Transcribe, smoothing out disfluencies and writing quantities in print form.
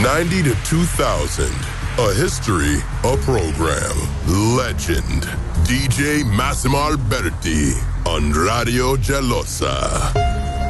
90 to 2000. A history, a program. Legend. DJ Massimo Alberti on Radio Gelosa.